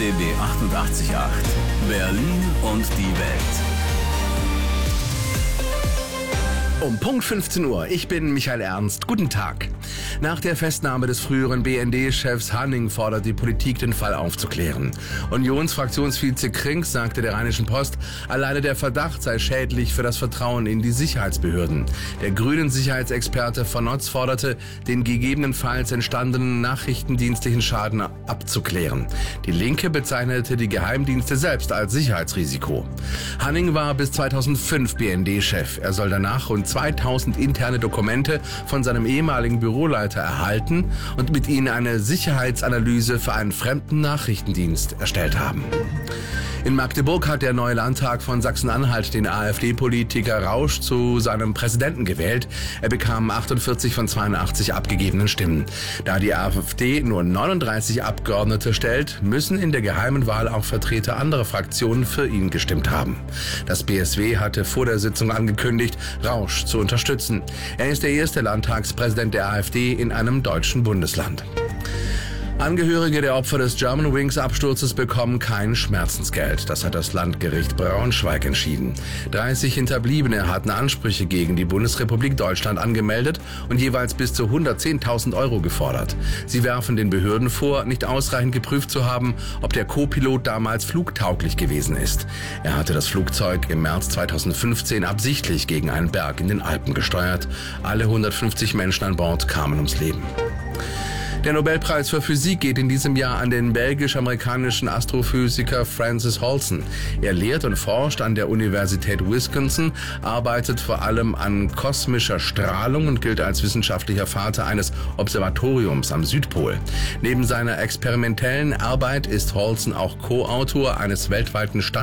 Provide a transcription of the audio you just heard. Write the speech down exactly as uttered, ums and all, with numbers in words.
D B achtundachtzig Komma acht. Berlin und die Welt. Um Punkt fünfzehn Uhr. Ich bin Michael Ernst. Guten Tag. Nach der Festnahme des früheren B N D-Chefs Hanning fordert die Politik, den Fall aufzuklären. Unionsfraktionsvize Krink sagte der Rheinischen Post, alleine der Verdacht sei schädlich für das Vertrauen in die Sicherheitsbehörden. Der grünen Sicherheitsexperte von Notz forderte, den gegebenenfalls entstandenen nachrichtendienstlichen Schaden abzuklären. Die Linke bezeichnete die Geheimdienste selbst als Sicherheitsrisiko. Hanning war bis zweitausendfünf B N D-Chef. Er soll danach rund zweitausend interne Dokumente von seinem ehemaligen Büroleiter erhalten und mit ihnen eine Sicherheitsanalyse für einen fremden Nachrichtendienst erstellt haben. In Magdeburg hat der neue Landtag von Sachsen-Anhalt den AfD-Politiker Rausch zu seinem Präsidenten gewählt. Er bekam achtundvierzig von zweiundachtzig abgegebenen Stimmen. Da die AfD nur neununddreißig Abgeordnete stellt, müssen in der geheimen Wahl auch Vertreter anderer Fraktionen für ihn gestimmt haben. Das B S W hatte vor der Sitzung angekündigt, Rausch zu unterstützen. Er ist der erste Landtagspräsident der AfD in einem deutschen Bundesland. Angehörige der Opfer des Germanwings-Absturzes bekommen kein Schmerzensgeld. Das hat das Landgericht Braunschweig entschieden. dreißig Hinterbliebene hatten Ansprüche gegen die Bundesrepublik Deutschland angemeldet und jeweils bis zu hundertzehntausend Euro gefordert. Sie werfen den Behörden vor, nicht ausreichend geprüft zu haben, ob der Co-Pilot damals flugtauglich gewesen ist. Er hatte das Flugzeug im März zweitausendfünfzehn absichtlich gegen einen Berg in den Alpen gesteuert. Alle hundertfünfzig Menschen an Bord kamen ums Leben. Der Nobelpreis für Physik geht in diesem Jahr an den belgisch-amerikanischen Astrophysiker Francis Holson. Er lehrt und forscht an der Universität Wisconsin, arbeitet vor allem an kosmischer Strahlung und gilt als wissenschaftlicher Vater eines Observatoriums am Südpol. Neben seiner experimentellen Arbeit ist Holson auch Co-Autor eines weltweiten Standards